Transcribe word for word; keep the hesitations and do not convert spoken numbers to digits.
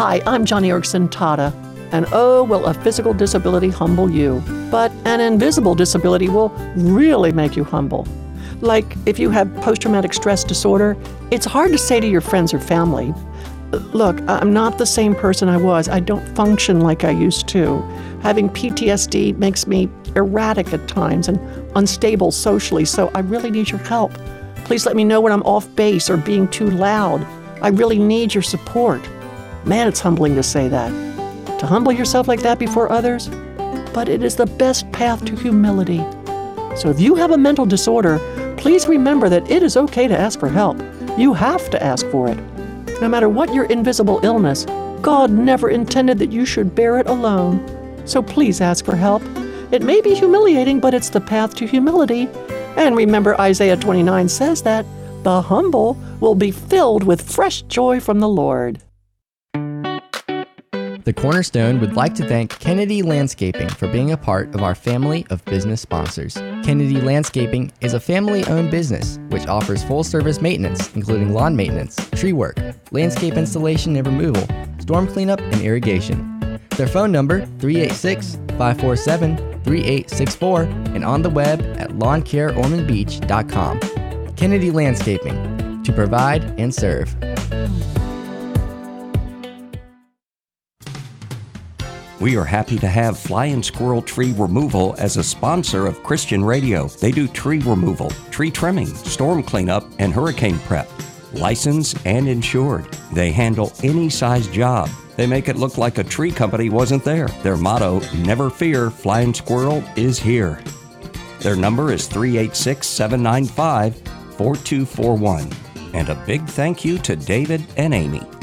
Hi, I'm Joni Eareckson Tada. And oh, will a physical disability humble you. But an invisible disability will really make you humble. Like if you have post-traumatic stress disorder, it's hard to say to your friends or family, look, I'm not the same person I was. I don't function like I used to. Having P T S D makes me erratic at times and unstable socially, so I really need your help. Please let me know when I'm off base or being too loud. I really need your support. Man, it's humbling to say that. To humble yourself like that before others, but it is the best path to humility. So if you have a mental disorder, please remember that it is okay to ask for help. You have to ask for it. No matter what your invisible illness, God never intended that you should bear it alone. So please ask for help. It may be humiliating, but it's the path to humility. And remember, Isaiah twenty-nine says that the humble will be filled with fresh joy from the Lord. The Cornerstone would like to thank Kennedy Landscaping for being a part of our family of business sponsors. Kennedy Landscaping is a family-owned business which offers full-service maintenance, including lawn maintenance, tree work, landscape installation and removal, storm cleanup, and irrigation. Their phone number, three eight six, five four seven, three eight six four, and on the web at lawn care ormond beach dot com. Kennedy Landscaping, to provide and serve. We are happy to have Fly and Squirrel Tree Removal as a sponsor of Christian Radio. They do tree removal, tree trimming, storm cleanup, and hurricane prep. Licensed and insured. They handle any size job. They make it look like a tree company wasn't there. Their motto, never fear, Fly and Squirrel is here. Their number is three eight six, seven nine five, four two four one. And a big thank you to David and Amy.